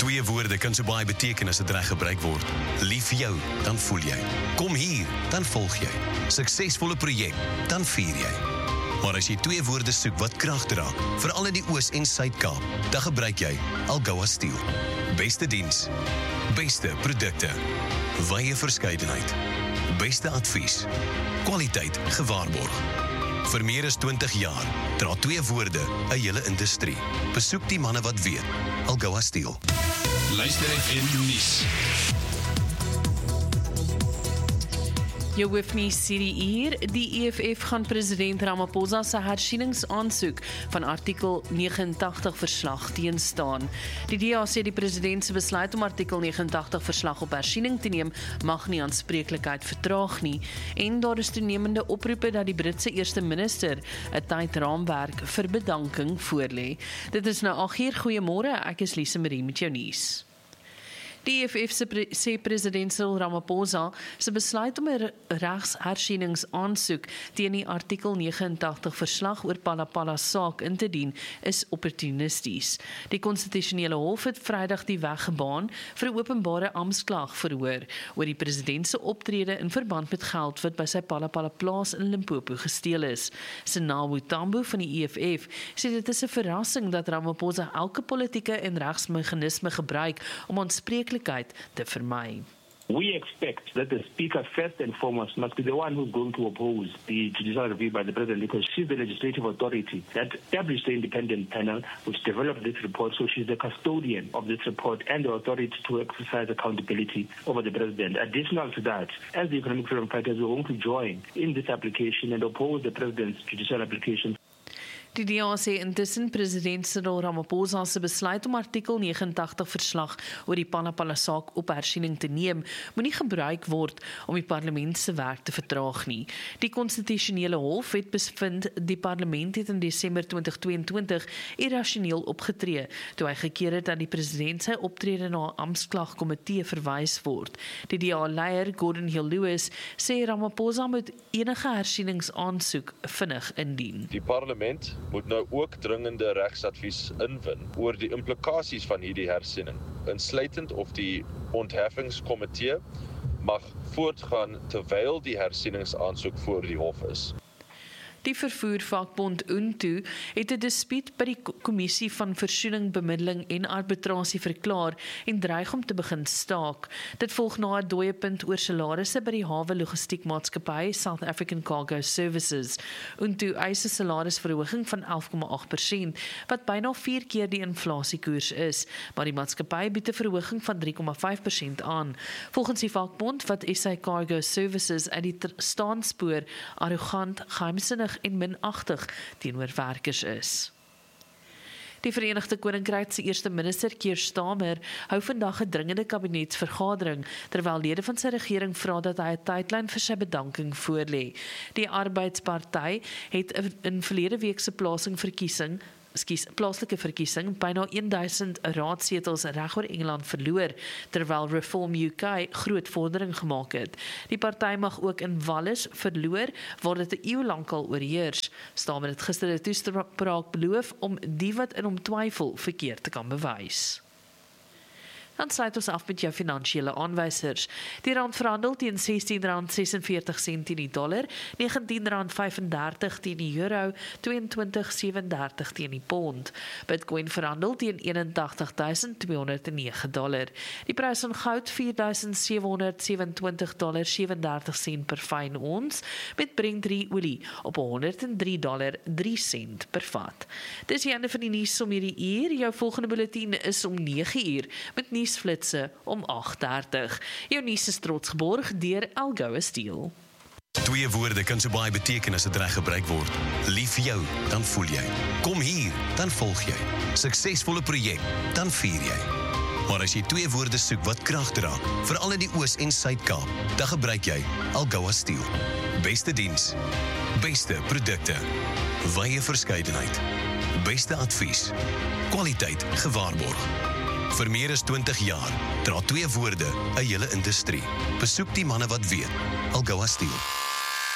Twee woorde kan so baie beteken as dit reg gebruik word. Lief vir jou, dan voel jy. Kom hier, dan volg jy. Suksesvolle projek, dan vier jy. Maar as jy twee woorde soek wat krag dra, veral in die Oos- en Suid-Kaap, dan gebruik jy Algoa Steel. Beste diens, beste produkte, wye verskeidenheid, beste advies, kwaliteit gewaarborg. Vir meer as 20 jaar dra twee woorde 'n hele industrie. Besoek die manne wat weet. Algoa Steel. Luister FM nuus. Jou hoofnuus hierdie uur, die EFF gaan president Ramaphosa se hersieningsaansoek van artikel 89 verslag teenstaan. Die DA sê die president se besluit om artikel 89 verslag op hersiening te neem mag nie aanspreeklikheid vertraag nie en daar is toenemende oproepe dat die Britse eerste minister 'n tydraamwerk vir bedanking voorlê. Dit is nou 8:00. Goeiemôre, ek is Lise Marie met jou nuus. Die EFF sê president Cyril Ramaphosa se besluit om 'n regshersieningsaansoek teen die artikel 89 verslag oor Palapala saak in te dien is opportunisties. Die konstitusionele hof het Vrydag die weg gebaan vir 'n openbare amptsklag verhoor oor die president se optrede in verband met geld wat by sy Palapala plaas in Limpopo gesteel is. Senawu Tambo van die EFF sê dit is 'n verrassing dat Ramaphosa elke politieke en regsmeganisme gebruik om aanspreeklikheid te vermy. We expect that the Speaker first and foremost must be the one who's going to oppose the judicial review by the President because she's the legislative authority that established the independent panel which developed this report, so she's the custodian of this report and the authority to exercise accountability over the President. Additional to that, as the Economic Freedom Fighters, we're going to join in this application and oppose the President's judicial application. Die DA sê intussen president Cyril Ramaphosa se besluit om artikel 89 verslag oor die Palapala saak op hersiening te neem, moenie gebruik word om die parlement se werk te vertraag nie. Die konstitusionele hof het bevind die parlement het in Desember 2022 irrasioneel opgetree, toe hy gekeer het dat die president sy optrede na 'n amptklagkomitee verwys word. Die DA-leier Gordon Hill Lewis sê Ramaphosa moet enige hersieningsaansoek vinnig indien. Die parlement moet nou ook dringende regsadvies inwin oor die implikasies van hierdie hersiening, insluitend of die ontheffingskomitee mag voortgaan terwyl die hersieningsaansoek voor die hof is. Die vervoervakbond UNTO het 'n dispuut by die kommissie van versoening, bemiddeling en arbitrasie verklaar en dreig om te begin staak. Dit volg na 'n dooiepunt oor salarisse by die hawe logistiekmaatskappy South African Cargo Services. UNTO eis 'n salarisverhoging van 11,8%, wat byna 4 keer die inflasiekoers is, maar die maatskappy bied 'n verhoging van 3,5% aan. Volgens die vakbond wat SA Cargo Services uit die staanspoor arrogant, geheimsinnig en minagtig teenoor werkers is. Die Verenigde Koninkryk se eerste minister Keir Starmer hou vandag 'n dringende kabinetsvergadering terwyl lede van sy regering vra dat hy 'n tydlyn vir sy bedanking voorlê. Die Arbeidsparty het in verlede week se plaaslike verkiesing byna 1000 raadsetels regoor Engeland verloor, terwyl Reform UK groot vordering gemaak het. Die party mag ook in Wallis verloor, waar dit 'n eeu lank al oorheers. Starmer het gister 'n toespraak beloof om die wat in hom twyfel verkeerd te kan bewys. Dan sluit ons af met jou finansiële aanwysers. Die rand verhandel teen R16,46 teen die dollar, R19,35 teen die euro, $22,37 teen die pond. Bitcoin verhandel teen $81,209. Die prys van goud $4,727,37 per fyn ons, met Brent olie op $103,03 per vat. Dis die einde van die nuus om hierdie uur. Jou volgende bulletin is om 9:00 met nuusflitse om 8:30. Jou nuus is trots geborg deur Algoa Steel. Twee woorde kan so baie beteken as dit reg gebruik word. Lief vir jou, dan voel jy. Kom hier, dan volg jy. Suksesvolle projek, dan vier jy. Maar as jy twee woorde soek wat krag dra, veral in die Oos- en Suid-Kaap, dan gebruik jy Algoa Steel. Beste diens, beste produkte, wye verskeidenheid, beste advies, kwaliteit gewaarborg. Vir meer as 20 jaar dra twee woorde 'n hele industrie. Besoek die manne wat weet. Algoa Steel.